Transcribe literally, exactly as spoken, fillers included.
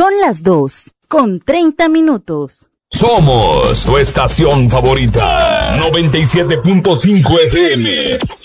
Son las dos, con treinta minutos. Somos tu estación favorita, noventa y siete punto cinco F M.